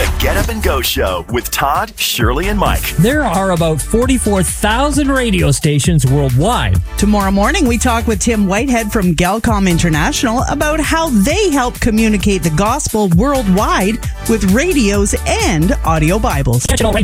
The Get Up and Go Show with Todd, Shirley, and Mike. There are about 44,000 radio stations worldwide. Tomorrow morning, we talk with Tim Whitehead from Galcom International about how they help communicate the gospel worldwide with radios and audio Bibles. Catch it all right